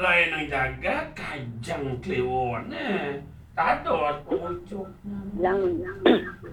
Lain ang jaga, kajang kliwon eh. Tados, pucuk. Lang